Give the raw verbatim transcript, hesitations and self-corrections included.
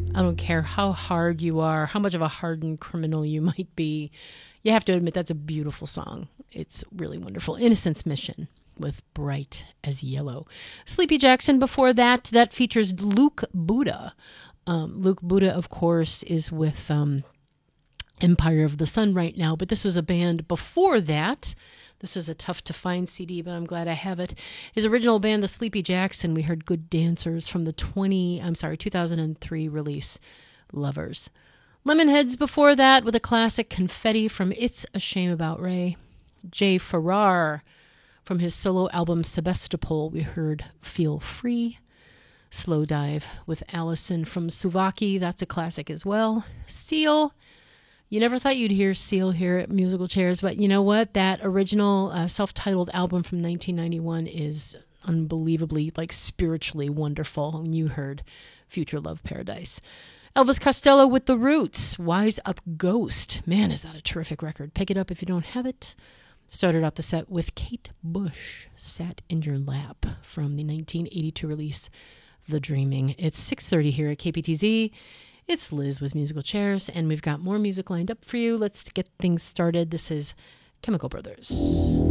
I don't care how hard you are, how much of a hardened criminal you might be. You have to admit that's a beautiful song. It's really wonderful. Innocence Mission with Bright as Yellow. Sleepy Jackson before that, that features Luke Buddha. Um, Luke Buddha, of course, is with um, Empire of the Sun right now, but this was a band before that. This was a tough to find C D, but I'm glad I have it. His original band, the Sleepy Jackson, we heard Good Dancers from the twenty, I'm sorry, two thousand three release Lovers. Lemonheads before that with a classic Confetti from It's a Shame About Ray. Jay Farrar from his solo album Sebastopol, we heard Feel Free. Slow Dive with Allison from Suvaki, that's a classic as well. Seal. You never thought you'd hear Seal here at Musical Chairs, but you know what? That original uh, self-titled album from nineteen ninety-one is unbelievably, like, spiritually wonderful. And you heard Future Love Paradise. Elvis Costello with The Roots, Wise Up Ghost. Man, is that a terrific record. Pick it up if you don't have it. Started off the set with Kate Bush, Sat in Your Lap, from the nineteen eighty-two release The Dreaming. It's six thirty here at K P T Z. It's Liz with Musical Chairs, and we've got more music lined up for you. Let's get things started. This is Chemical Brothers.